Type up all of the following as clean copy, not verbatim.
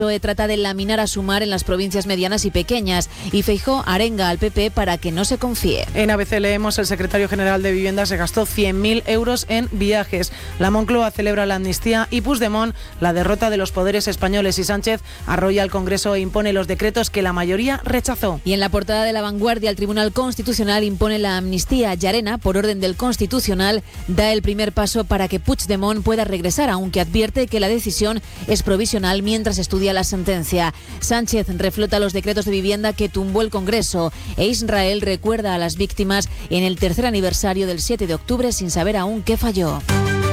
Trata de laminar a Sumar en las provincias medianas y pequeñas, y Feijóo arenga al PP para que no se confíe. En ABC leemos: el secretario general de Vivienda se gastó 100.000 euros en viajes. La Moncloa celebra la amnistía y Puigdemont la derrota de los poderes españoles, y Sánchez arrolla al Congreso e impone los decretos que la mayoría rechazó. Y en la portada de La Vanguardia, el Tribunal Constitucional impone la amnistía. Llarena, por orden del Constitucional, da el primer paso para que Puigdemont pueda regresar, aunque advierte que la decisión es provisional mientras estudia la sentencia. Sánchez reflota los decretos de vivienda que tumbó el Congreso, e Israel recuerda a las víctimas en el tercer aniversario del 7 de octubre sin saber aún qué falló.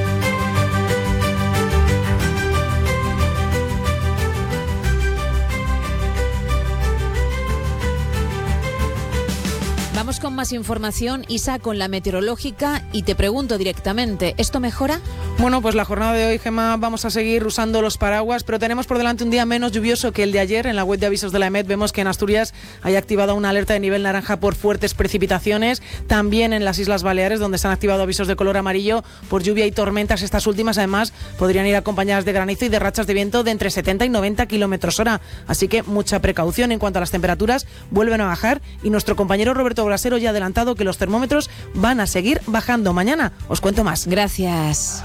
Vamos con más información, Isa, con la meteorológica, y te pregunto directamente, ¿esto mejora? Bueno, pues la jornada de hoy, Gemma, vamos a seguir usando los paraguas, pero tenemos por delante un día menos lluvioso que el de ayer. En la web de avisos de la EMET vemos que en Asturias hay activada una alerta de nivel naranja por fuertes precipitaciones. También en las Islas Baleares, donde se han activado avisos de color amarillo por lluvia y tormentas. Estas últimas, además, podrían ir acompañadas de granizo y de rachas de viento de entre 70 y 90 kilómetros hora. Así que mucha precaución. En cuanto a las temperaturas, vuelven a bajar, y nuestro compañero Roberto Brasero ya ha adelantado que los termómetros van a seguir bajando. Mañana os cuento más. Gracias.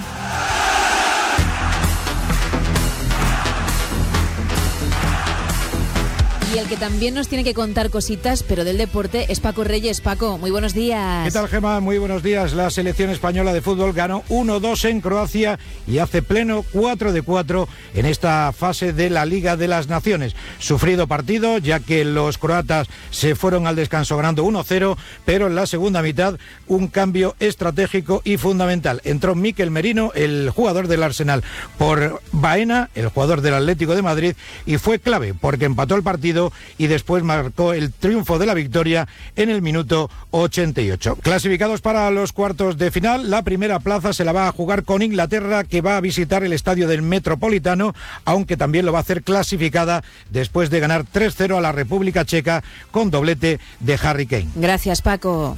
Y el que también nos tiene que contar cositas, pero del deporte, es Paco Reyes. Paco, muy buenos días. ¿Qué tal, Gemma? Muy buenos días. La selección española de fútbol ganó 1-2 en Croacia y hace pleno 4-4 en esta fase de la Liga de las Naciones. Sufrido partido, ya que los croatas se fueron al descanso ganando 1-0, pero en la segunda mitad un cambio estratégico y fundamental. Entró Mikel Merino, el jugador del Arsenal, por Baena, el jugador del Atlético de Madrid, y fue clave porque empató el partido y después marcó el triunfo de la victoria en el minuto 88. Clasificados para los cuartos de final, la primera plaza se la va a jugar con Inglaterra, que va a visitar el estadio del Metropolitano, aunque también lo va a hacer clasificada después de ganar 3-0 a la República Checa con doblete de Harry Kane. Gracias, Paco.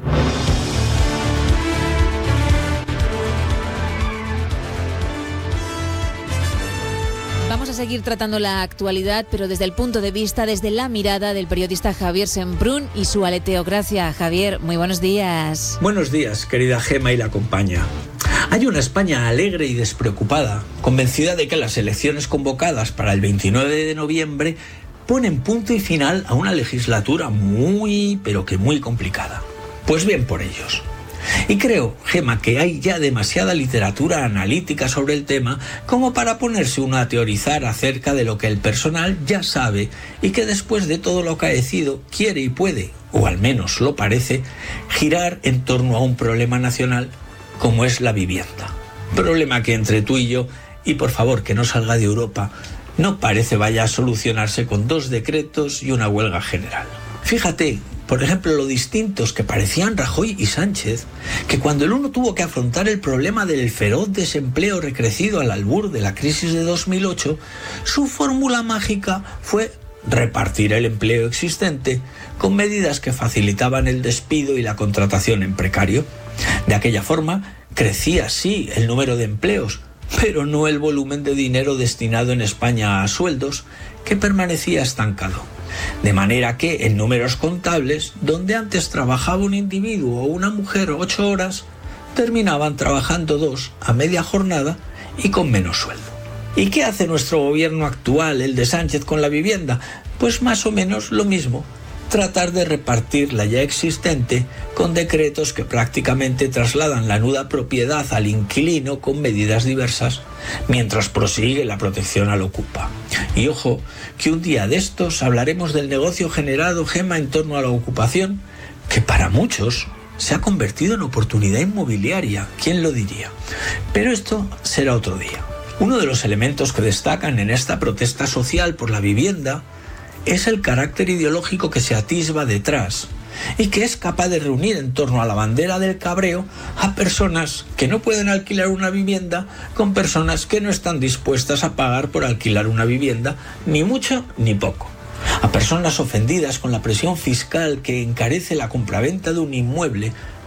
Vamos a seguir tratando la actualidad, pero desde el punto de vista, desde la mirada del periodista Javier Semprún y su aleteo. Gracias, Javier. Muy buenos días. Buenos días, querida Gema y la compañía. Hay una España alegre y despreocupada, convencida de que las elecciones convocadas para el 29 de noviembre ponen punto y final a una legislatura muy, pero que muy complicada. Pues bien por ellos. Y creo, Gema, que hay ya demasiada literatura analítica sobre el tema como para ponerse uno a teorizar acerca de lo que el personal ya sabe y que después de todo lo acaecido quiere y puede, o al menos lo parece, girar en torno a un problema nacional como es la vivienda. Problema que entre tú y yo, y por favor que no salga de Europa, no parece vaya a solucionarse con 2 decretos y una huelga general. Fíjate, por ejemplo, lo distintos que parecían Rajoy y Sánchez, que cuando el uno tuvo que afrontar el problema del feroz desempleo recrecido al albur de la crisis de 2008, su fórmula mágica fue repartir el empleo existente con medidas que facilitaban el despido y la contratación en precario. De aquella forma, crecía sí el número de empleos, pero no el volumen de dinero destinado en España a sueldos, que permanecía estancado. De manera que, en números contables, donde antes trabajaba un individuo o una mujer 8 horas, terminaban trabajando 2 a media jornada y con menos sueldo. ¿Y qué hace nuestro gobierno actual, el de Sánchez, con la vivienda? Pues más o menos lo mismo. Tratar de repartir la ya existente con decretos que prácticamente trasladan la nuda propiedad al inquilino con medidas diversas, mientras prosigue la protección al ocupa. Y ojo, que un día de estos hablaremos del negocio generado, Gema, en torno a la ocupación, que para muchos se ha convertido en oportunidad inmobiliaria, ¿quién lo diría? Pero esto será otro día. Uno de los elementos que destacan en esta protesta social por la vivienda es el carácter ideológico que se atisba detrás y que es capaz de reunir en torno a la bandera del cabreo a personas que no pueden alquilar una vivienda con personas que no están dispuestas a pagar por alquilar una vivienda, ni mucho ni poco. A personas ofendidas con la presión fiscal que encarece la compraventa de un inmueble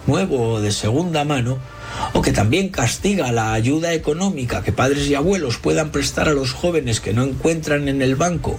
nuevo o de segunda mano, o que también castiga la ayuda económica que padres y abuelos puedan prestar a los jóvenes que no encuentran en el banco